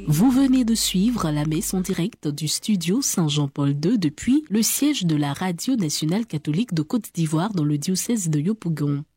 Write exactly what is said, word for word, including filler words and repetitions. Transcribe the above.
Vous venez de suivre la messe en direct du studio Saint-Jean-Paul deux depuis le siège de la Radio nationale catholique de Côte d'Ivoire dans le diocèse de Yopougon.